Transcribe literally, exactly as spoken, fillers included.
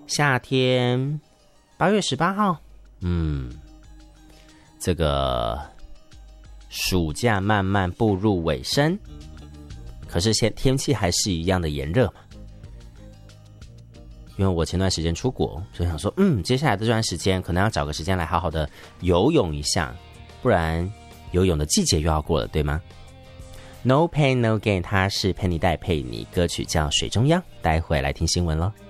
夏天八月十八号，嗯，这个暑假慢慢步入尾声，可是现天气还是一样的炎热嘛。因为我前段时间出国，就想说，嗯，接下来这段时间可能要找个时间来好好的游泳一下，不然游泳的季节又要过了，对吗？ No Pain No Gain， 它是佩妮戴佩妮，歌曲叫《水中央》，待会来听新闻咯。